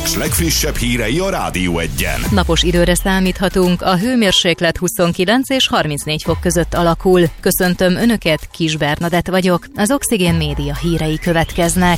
Paks legfrissebb hírei a Rádió Egyen. Napos időre számíthatunk, a hőmérséklet 29 és 34 fok között alakul. Köszöntöm Önöket, Kis Bernadett vagyok, az Oxigén Média hírei következnek.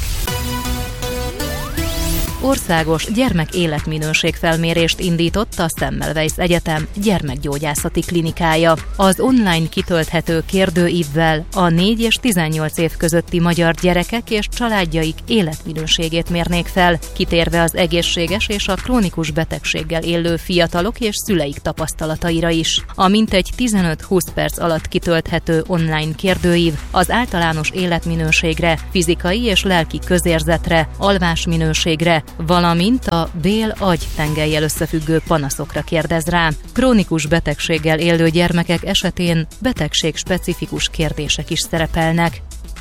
Országos gyermek-életminőségfelmérést indított a Semmelweis Egyetem gyermekgyógyászati klinikája. Az online kitölthető kérdőívvel a 4 és 18 év közötti magyar gyerekek és családjaik életminőségét mérnék fel, kitérve az egészséges és a krónikus betegséggel élő fiatalok és szüleik tapasztalataira is. A mintegy 15-20 perc alatt kitölthető online kérdőív az általános életminőségre, fizikai és lelki közérzetre, alvásminőségre, valamint a bél-agy-tengelyel összefüggő panaszokra kérdez rá. Krónikus betegséggel élő gyermekek esetén betegség-specifikus kérdések is szerepelnek.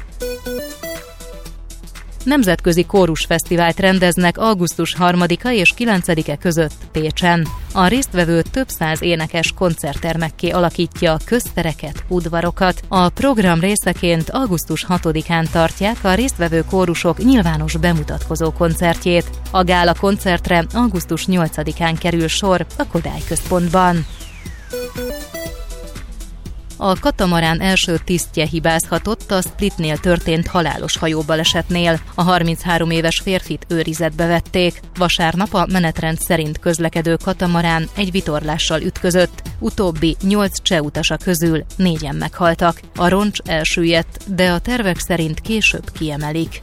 Nemzetközi kórusfesztivált rendeznek augusztus 3-a és 9-e között Pécsen. A résztvevő több száz énekes koncerttermekké alakítja a köztereket, udvarokat. A program részeként augusztus 6-án tartják a résztvevő kórusok nyilvános bemutatkozó koncertjét. A gála koncertre augusztus 8-án kerül sor a Kodály központban. A katamarán első tisztje hibázhatott a Splitnél történt halálos hajóbalesetnél. A 33 éves férfit őrizetbe vették. Vasárnap a menetrend szerint közlekedő katamarán egy vitorlással ütközött. Utóbbi 8 cseh utasa közül 4-en meghaltak. A roncs elsüllyedt, de a tervek szerint később kiemelik.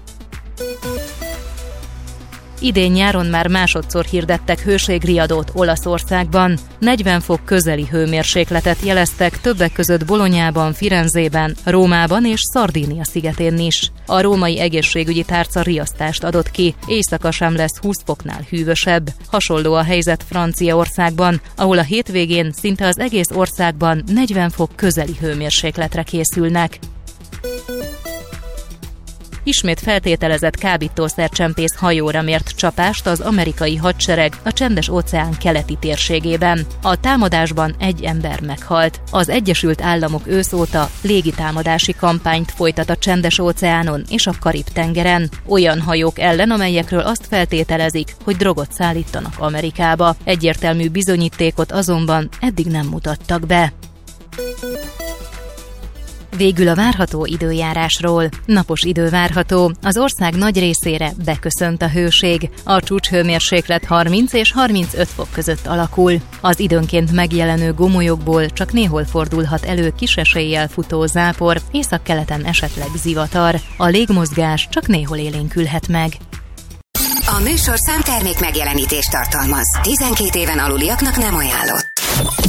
Idén nyáron már másodszor hirdettek hőségriadót Olaszországban. 40 fok közeli hőmérsékletet jeleztek többek között Bolonyában, Firenzében, Rómában és Szardínia szigetén is. A római egészségügyi tárca riasztást adott ki, éjszaka sem lesz 20 foknál hűvösebb. Hasonló a helyzet Franciaországban, ahol a hétvégén szinte az egész országban 40 fok közeli hőmérsékletre készülnek. Ismét feltételezett kábítószercsempész hajóra mért csapást az amerikai hadsereg a Csendes-óceán keleti térségében. A támadásban egy ember meghalt. Az Egyesült Államok ősz óta légitámadási kampányt folytat a Csendes-óceánon és a Karib-tengeren, olyan hajók ellen, amelyekről azt feltételezik, hogy drogot szállítanak Amerikába. Egyértelmű bizonyítékot azonban eddig nem mutattak be. Végül a várható időjárásról. Napos idő várható, az ország nagy részére beköszönt a hőség. A csúcshőmérséklet 30 és 35 fok között alakul. Az időnként megjelenő gomolyokból csak néhol fordulhat elő kis eséllyel futó zápor, északkeleten esetleg zivatar. A légmozgás csak néhol élénkülhet meg. A műsorszám termék megjelenítést tartalmaz. 12 éven aluliaknak nem ajánlott.